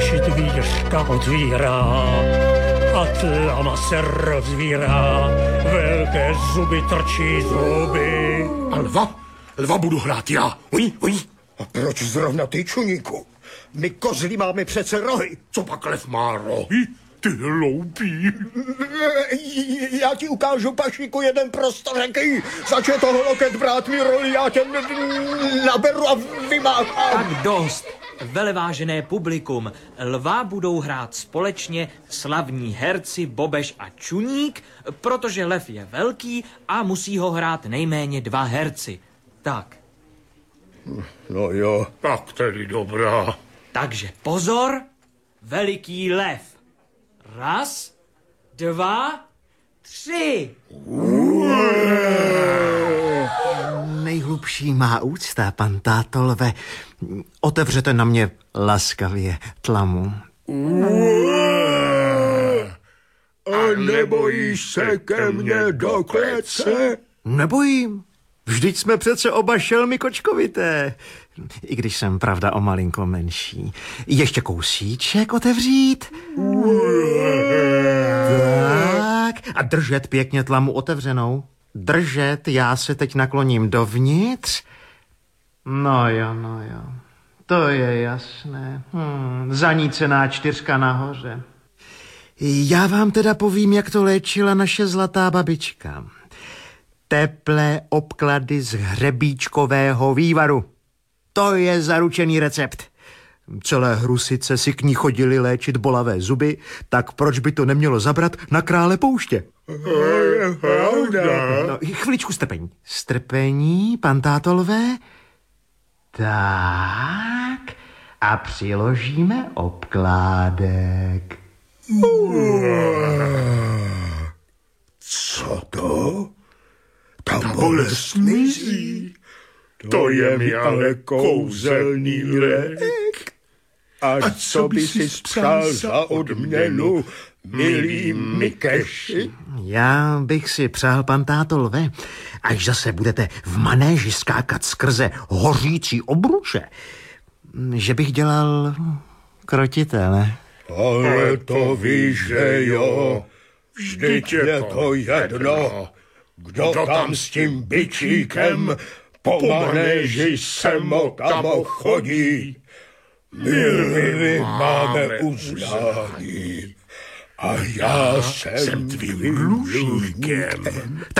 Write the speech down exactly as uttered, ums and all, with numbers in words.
oči dvířka otvírá a tlama se rozvírá, velké zuby trčí zuby. A lva? Lva budu hrát já. Uj, uj. A proč zrovna ty, čuníku? My kozlí máme přece rohy. Co pak lev má rohy? Ty hloupý. Já ti ukážu, pašíku, jeden prostořeký. Zač toho loket brát mi roli, já tě naberu a vymáchám. Tak dost. Velevážené publikum, lva budou hrát společně slavní herci Bobeš a Čuník, protože lev je velký a musí ho hrát nejméně dva herci. Tak. No jo. Tak tedy dobrá. Takže pozor, veliký lev. Raz, dva, tři. Nejhlubší má úcta, pan táto lve. Otevřete na mě laskavě tlamu. A nebojíš se ke mně do klece? Nebojím. Vždyť jsme přece oba šelmy kočkovité. I když jsem, pravda, o malinko menší. Ještě kousíček otevřít. Tak. A držet pěkně tlamu otevřenou. Držet, já se teď nakloním dovnitř. No jo, no jo. To je jasné. Hmm, zanícená čtyřka nahoře. Já vám teda povím, jak to léčila naše zlatá babička. Teplé obklady z hřebíčkového vývaru. To je zaručený recept. Celé Hrusice si k ní chodili léčit bolavé zuby, tak proč by to nemělo zabrat na krále pouště? No, chviličku strpení. Strpení, pan táto lve? Tak. A přiložíme obkládek. Co to? Ta bolest mizí. To je mi ale kouzelný lék. A co by si spřál za odměnu, milý Mikeši? Já bych si přál, pan táto lve, až zase budete v manéži skákat skrze hořící obruče, že bych dělal krotitele. Ale to víš, že jo, vždyť je to jedno, kdo tam s tím bičíkem po manéži semo tamo chodí. My máme uznání a já jsem tvým dlužníkem.